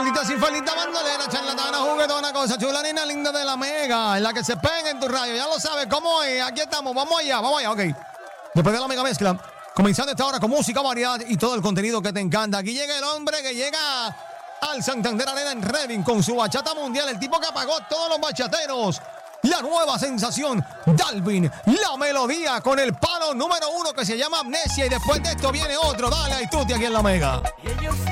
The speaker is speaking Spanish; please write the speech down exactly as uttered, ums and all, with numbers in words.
Maldita sin falita, bandolera, charlatana, juguetona, cosa chula, nena linda de la mega, en la que se pega en tu radio, ya lo sabes cómo es, aquí estamos, vamos allá, vamos allá, ok. Después de la mega mezcla, comenzando esta hora con música, variedad y todo el contenido que te encanta. Aquí llega el hombre que llega al Santander Arena en Reading con su bachata mundial, el tipo que apagó todos los bachateros. La nueva sensación, Dalvin, la melodía con el palo número uno que se llama Amnesia, y después de esto viene otro, dale ahí tuti aquí en la mega.